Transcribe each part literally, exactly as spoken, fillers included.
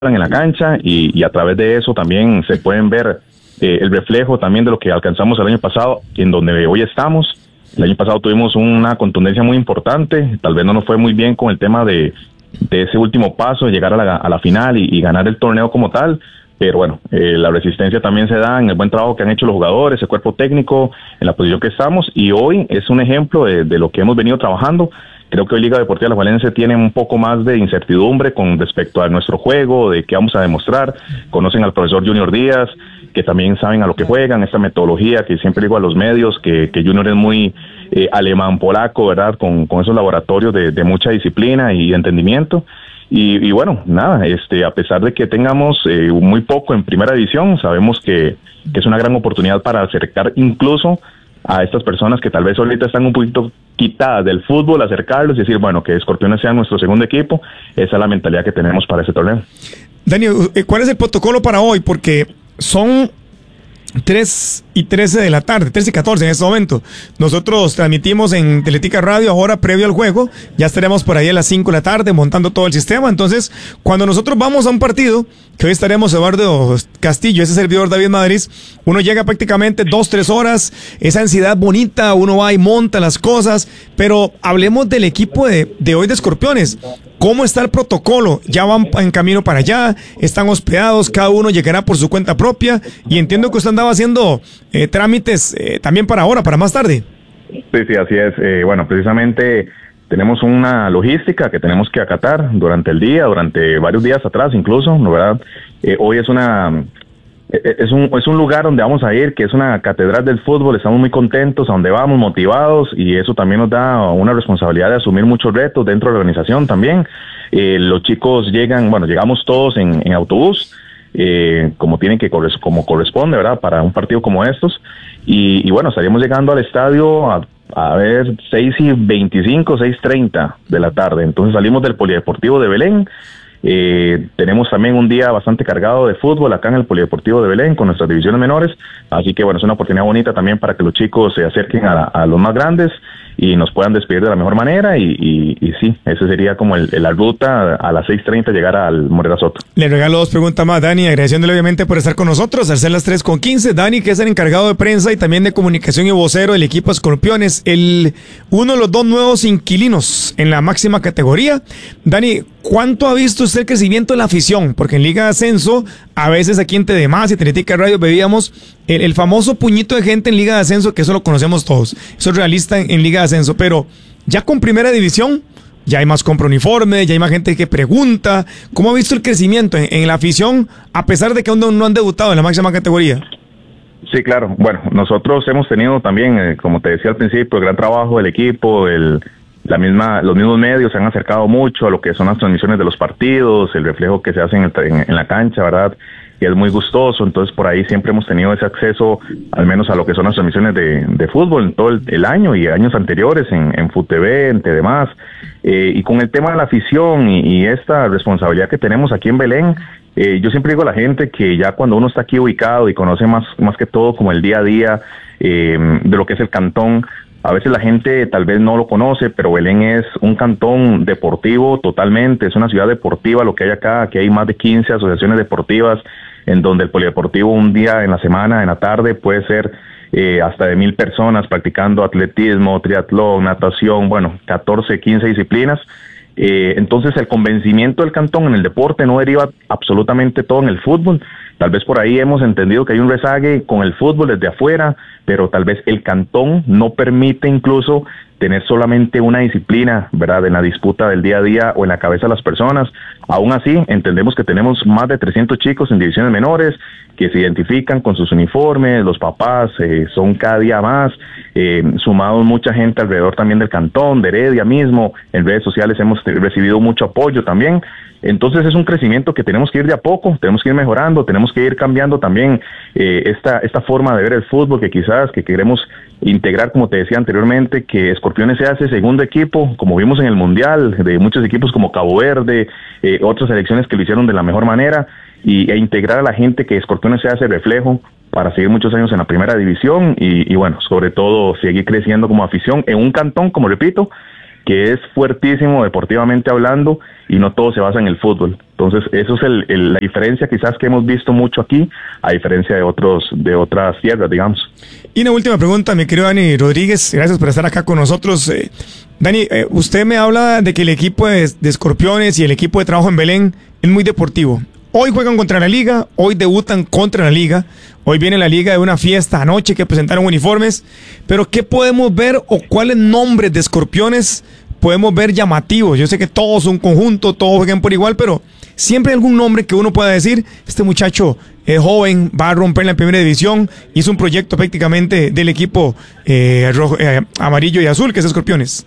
en la cancha y, y a través de eso también se pueden ver eh, el reflejo también de lo que alcanzamos el año pasado, en donde hoy estamos. El año pasado tuvimos una contundencia muy importante, tal vez no nos fue muy bien con el tema de, de ese último paso, de llegar a la, a la final y, y ganar el torneo como tal, pero bueno, eh, la resistencia también se da en el buen trabajo que han hecho los jugadores, el cuerpo técnico, en la posición que estamos, y hoy es un ejemplo de, de lo que hemos venido trabajando. Creo que hoy Liga Deportiva Alajuelense tiene un poco más de incertidumbre con respecto a nuestro juego, de qué vamos a demostrar. Conocen al profesor Junior Díaz, que también saben a lo que juegan, esta metodología que siempre digo a los medios, que, que Junior es muy eh, alemán, polaco, ¿verdad? Con, con esos laboratorios de, de mucha disciplina y entendimiento. Y, y bueno, nada, este, a pesar de que tengamos eh, muy poco en primera división, sabemos que, que es una gran oportunidad para acercar incluso a estas personas que tal vez ahorita están un poquito quitadas del fútbol, acercarlos y decir, bueno, que Escorpiones sea nuestro segundo equipo. Esa es la mentalidad que tenemos para este torneo. Daniel, ¿cuál es el protocolo para hoy? Porque son tres y trece de la tarde, tres y catorce en este momento. Nosotros transmitimos en Teletica Radio ahora previo al juego, ya estaremos por ahí a las cinco de la tarde montando todo el sistema. Entonces, cuando nosotros vamos a un partido, que hoy estaremos Eduardo Castillo, ese servidor David Madrid, uno llega prácticamente dos, tres horas, esa ansiedad bonita, uno va y monta las cosas, pero hablemos del equipo de, de hoy de Escorpiones. ¿Cómo está el protocolo? ¿Ya van en camino para allá? ¿Están hospedados? ¿Cada uno llegará por su cuenta propia? Y entiendo que usted andaba haciendo eh, trámites eh, también para ahora, para más tarde. Sí, sí, así es. Eh, bueno, precisamente tenemos una logística que tenemos que acatar durante el día, durante varios días atrás incluso, ¿no, verdad? Eh, hoy es una... Es un, es un lugar donde vamos a ir, que es una catedral del fútbol. Estamos muy contentos, a donde vamos, motivados, y eso también nos da una responsabilidad de asumir muchos retos dentro de la organización también. Eh, los chicos llegan, bueno, llegamos todos en, en autobús, eh, como tienen que como corresponde, ¿verdad? Para un partido como estos, y, y bueno, estaríamos llegando al estadio a, a ver seis y veinticinco, seis treinta de la tarde. Entonces salimos del Polideportivo de Belén. Eh, tenemos también un día bastante cargado de fútbol acá en el Polideportivo de Belén con nuestras divisiones menores, así que bueno, es una oportunidad bonita también para que los chicos se acerquen a, a los más grandes y nos puedan despedir de la mejor manera, y, y, y sí, esa sería como el, la ruta a las seis treinta llegar al Morera Soto. Le regalo dos preguntas más, Dani, agradeciéndole obviamente por estar con nosotros, al ser las tres con quince. Dani, que es el encargado de prensa y también de comunicación y vocero del equipo Escorpiones, el uno de los dos nuevos inquilinos en la máxima categoría. Dani, ¿cuánto ha visto usted el crecimiento de la afición? Porque en Liga de Ascenso, a veces aquí en T D más y Teletica Radio veíamos el, el famoso puñito de gente en Liga de Ascenso, que eso lo conocemos todos, eso es realista en, en Liga de Ascenso, pero ya con Primera División, ya hay más compra uniforme, ya hay más gente que pregunta. ¿Cómo ha visto el crecimiento en, en la afición, a pesar de que aún no, no han debutado en la máxima categoría? Sí, claro. Bueno, nosotros hemos tenido también, eh, como te decía al principio, el gran trabajo del equipo, el La misma, los mismos medios se han acercado mucho a lo que son las transmisiones de los partidos, el reflejo que se hace en, el, en, en la cancha, ¿verdad? Que es muy gustoso. Entonces por ahí siempre hemos tenido ese acceso, al menos a lo que son las transmisiones de, de fútbol en todo el, el año y años anteriores en, en FUTV, en T D más. Eh, y con el tema de la afición y, y esta responsabilidad que tenemos aquí en Belén, eh, yo siempre digo a la gente que ya cuando uno está aquí ubicado y conoce más, más que todo como el día a día eh, de lo que es el cantón, a veces la gente tal vez no lo conoce, pero Belén es un cantón deportivo totalmente, es una ciudad deportiva lo que hay acá. Aquí hay más de quince asociaciones deportivas, en donde el polideportivo un día en la semana, en la tarde, puede ser eh, hasta de mil personas practicando atletismo, triatlón, natación, bueno, catorce, quince disciplinas. Eh, entonces el convencimiento del cantón en el deporte no deriva absolutamente todo en el fútbol. Tal vez por ahí hemos entendido que hay un rezague con el fútbol desde afuera, pero tal vez el cantón no permite incluso tener solamente una disciplina, ¿verdad?, en la disputa del día a día o en la cabeza de las personas. Aún así, entendemos que tenemos más de trescientos chicos en divisiones menores que se identifican con sus uniformes, los papás eh, son cada día más, eh, sumado mucha gente alrededor también del cantón, de Heredia mismo, en redes sociales hemos recibido mucho apoyo también. Entonces es un crecimiento que tenemos que ir de a poco, tenemos que ir mejorando, tenemos que ir cambiando también eh, esta esta forma de ver el fútbol, que quizás que queremos integrar, como te decía anteriormente, que Escorpiones se hace segundo equipo, como vimos en el Mundial, de muchos equipos como Cabo Verde, eh, otras selecciones que lo hicieron de la mejor manera, y e integrar a la gente, que Escorpiones se hace reflejo para seguir muchos años en la primera división y, y bueno, sobre todo seguir creciendo como afición en un cantón, como repito, que es fuertísimo deportivamente hablando y no todo se basa en el fútbol. Entonces, eso es el, el, la diferencia quizás que hemos visto mucho aquí, a diferencia de otros de otras tierras, digamos. Y una última pregunta, mi querido Dani Rodríguez, gracias por estar acá con nosotros. Eh, Dani, eh, usted me habla de que el equipo de, de Escorpiones y el equipo de trabajo en Belén es muy deportivo. Hoy juegan contra la liga, hoy debutan contra la liga, hoy viene la liga de una fiesta anoche que presentaron uniformes, pero ¿qué podemos ver o cuáles nombres de Escorpiones podemos ver llamativos? Yo sé que todos son un conjunto, todos juegan por igual, pero siempre hay algún nombre que uno pueda decir, este muchacho es joven, va a romper la primera división, hizo un proyecto prácticamente del equipo eh, rojo, eh, amarillo y azul, que es Escorpiones.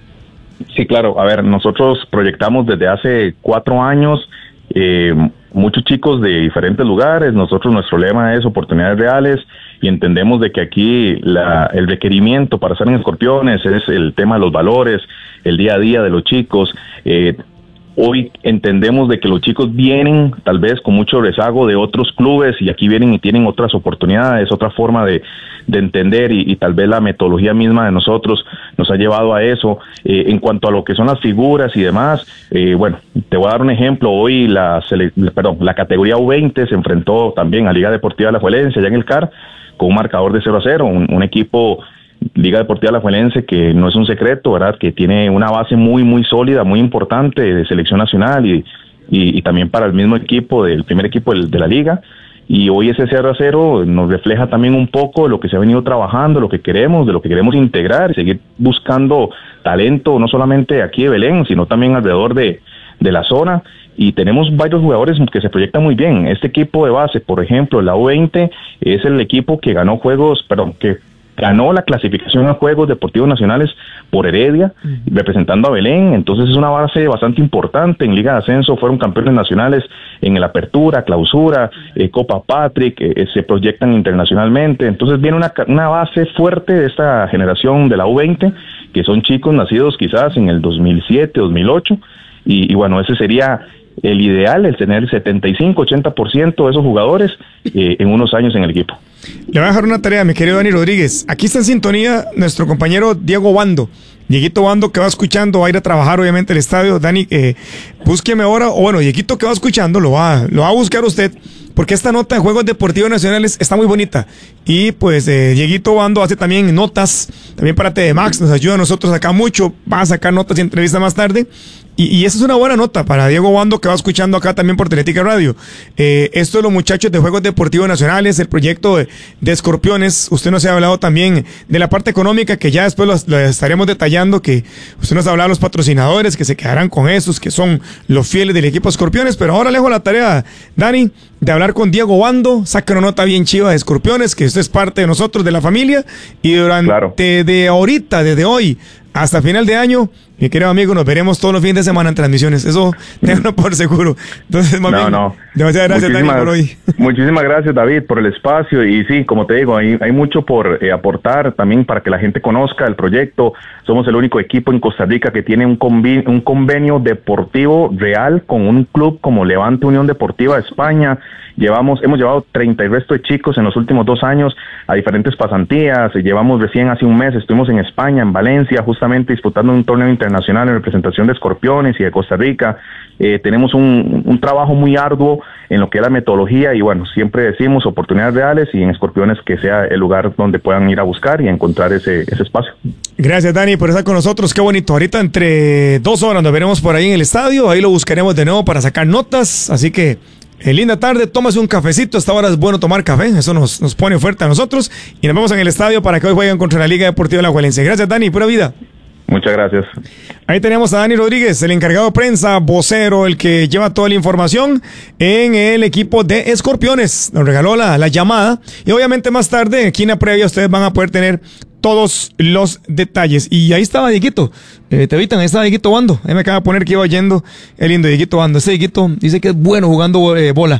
Sí, claro, a ver, nosotros proyectamos desde hace cuatro años, eh, muchos chicos de diferentes lugares. Nosotros, nuestro lema es oportunidades reales y entendemos de que aquí la, el requerimiento para estar en Escorpiones es el tema de los valores, el día a día de los chicos. Eh, hoy entendemos de que los chicos vienen tal vez con mucho rezago de otros clubes y aquí vienen y tienen otras oportunidades, otra forma de, de entender y, y tal vez la metodología misma de nosotros nos ha llevado a eso. Eh, en cuanto a lo que son las figuras y demás, eh, bueno, te voy a dar un ejemplo. Hoy la, sele, perdón, la categoría U veinte se enfrentó también a Liga Deportiva Alajuelense allá en el C A R con un marcador de cero a cero, un, un equipo Liga Deportiva Alajuelense que no es un secreto, ¿verdad? Que tiene una base muy, muy sólida, muy importante de selección nacional y, y, y también para el mismo equipo, del primer equipo de, de la liga. Y hoy ese cero a cero nos refleja también un poco lo que se ha venido trabajando, lo que queremos, de lo que queremos integrar y seguir buscando talento, no solamente aquí de Belén, sino también alrededor de, de la zona. Y tenemos varios jugadores que se proyectan muy bien. Este equipo de base, por ejemplo, la U veinte, es el equipo que ganó juegos, perdón, que ganó la clasificación a Juegos Deportivos Nacionales por Heredia, uh-huh. representando a Belén. Entonces es una base bastante importante. En Liga de Ascenso fueron campeones nacionales en el Apertura, Clausura, eh, Copa Patrick, eh, se proyectan internacionalmente. Entonces viene una, una base fuerte de esta generación de la U veinte, que son chicos nacidos quizás en el dos mil siete, dos mil ocho, y, y bueno, ese sería el ideal, el tener setenta y cinco, ochenta por ciento de esos jugadores eh, en unos años en el equipo. Le voy a dejar una tarea, mi querido Dani Rodríguez. Aquí está en sintonía nuestro compañero Diego Bando. Dieguito Bando, que va escuchando, va a ir a trabajar obviamente al estadio. Dani, eh, búsqueme ahora, o bueno, Dieguito que va escuchando, lo va, lo va a buscar usted, porque esta nota de Juegos Deportivos Nacionales está muy bonita. Y pues eh, Dieguito Bando hace también notas, también para T V Max, nos ayuda a nosotros acá mucho, va a sacar notas y entrevistas más tarde. Y, y esa es una buena nota para Diego Bando, que va escuchando acá también por Teletica Radio. Eh, esto de los muchachos de Juegos Deportivos Nacionales, el proyecto de, de Escorpiones. Usted nos ha hablado también de la parte económica, que ya después lo, lo estaremos detallando, que usted nos ha hablado de los patrocinadores, que se quedarán con esos, que son los fieles del equipo Escorpiones. Pero ahora le dejo la tarea, Dani, de hablar con Diego Bando. Saca una nota bien chiva de Escorpiones, que usted es parte de nosotros, de la familia. Y durante claro. de ahorita, desde hoy hasta final de año, mi querido amigo, nos veremos todos los fines de semana en transmisiones. Eso tengo por seguro. Entonces, más no, bien, no. demasiadas gracias, Dani, por hoy. Muchísimas gracias, David, por el espacio. Y sí, como te digo, hay, hay mucho por eh, aportar también para que la gente conozca el proyecto. Somos el único equipo en Costa Rica que tiene un, convi- un convenio deportivo real con un club como Levante Unión Deportiva de España. Llevamos, hemos llevado treinta y resto de chicos en los últimos dos años a diferentes pasantías. Llevamos recién hace un mes, estuvimos en España, en Valencia, justamente disputando un torneo internacional en representación de Escorpiones y de Costa Rica. Eh, tenemos un, un trabajo muy arduo en lo que es la metodología y bueno, siempre decimos oportunidades reales y en Escorpiones que sea el lugar donde puedan ir a buscar y a encontrar ese, ese espacio. Gracias, Dani, por estar con nosotros. Qué bonito. Ahorita entre dos horas nos veremos por ahí en el estadio. Ahí lo buscaremos de nuevo para sacar notas. Así que Eh, linda tarde, tómase un cafecito. A esta hora es bueno tomar café, eso nos, nos pone fuerte a nosotros. Y nos vemos en el estadio para que hoy jueguen contra la Liga Deportiva Alajuelense. Gracias, Dani, pura vida. Muchas gracias. Ahí tenemos a Dani Rodríguez, el encargado de prensa, vocero, el que lleva toda la información en el equipo de Escorpiones. Nos regaló la, la llamada y obviamente más tarde, aquí en la previa, ustedes van a poder tener todos los detalles. Y ahí estaba Dieguito, eh, te evitan, ahí estaba Dieguito Bando. Ahí me acaba de poner que iba oyendo el lindo Dieguito Bando. Ese Dieguito dice que es bueno jugando eh, bola.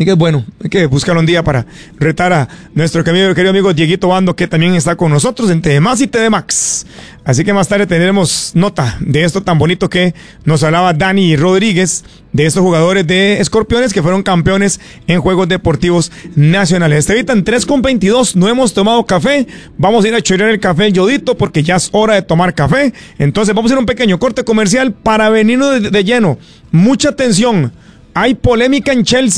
Así que es bueno, hay que buscar un día para retar a nuestro querido, querido amigo Dieguito Bando, que también está con nosotros en T D Más y T D Max. Así que más tarde tendremos nota de esto tan bonito que nos hablaba Dani Rodríguez, de estos jugadores de Escorpiones que fueron campeones en Juegos Deportivos Nacionales. Estevitan tres con veintidós, no hemos tomado café, vamos a ir a chorear el café el Yodito porque ya es hora de tomar café. Entonces vamos a ir a un pequeño corte comercial para venirnos de, de lleno. Mucha atención, hay polémica en Chelsea.